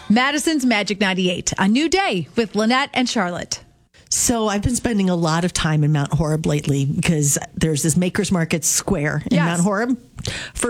Madison's Magic 98, a new day with Lynette and Charlotte. So I've been spending a lot of time in Mount Horeb lately because there's this Makers Market Square in Mount Horeb.